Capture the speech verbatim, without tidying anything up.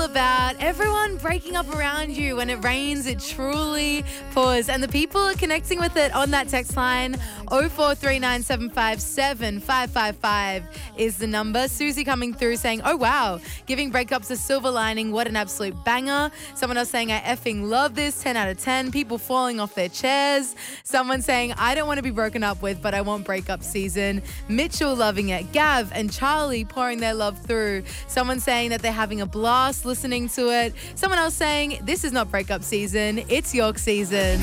about everyone breaking up around you. When it rains, it truly pours. And the people are connecting with it on that text line. oh four three nine seven five seven five five five is the number. Susie coming through saying, oh, wow, giving breakups a silver lining. What an absolute banger. Someone else saying, I effing love this. ten out of ten. People falling off their chairs. Someone saying, I don't want to be broken up with, but I want breakup season. Mitchell loving it. Gav and Charlie pouring their love through. Someone saying that they're having a blast listening to it. Someone else saying, this is not breakup season, it's York season.